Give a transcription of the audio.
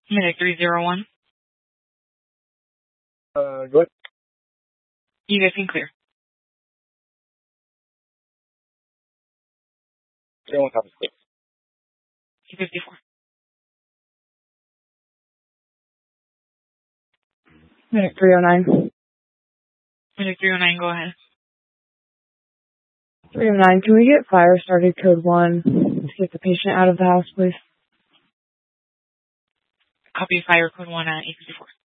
Medic 301. Go ahead. You guys can clear. 301 copies, please. 254. Medic 309. Medic 309, go ahead. 309, can we get fire started code 1 to get the patient out of the house, please? Copy fire code 1 at 854.